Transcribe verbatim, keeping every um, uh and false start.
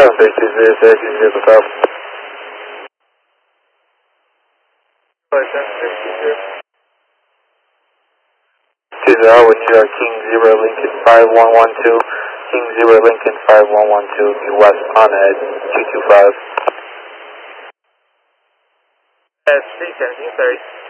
seven three two zero, Syracuse, zero five. Two zero, we need our King Zero Lincoln five one one two. King Zero Lincoln five one one two, be west on at two two five. Uh, three seventeen, sorry.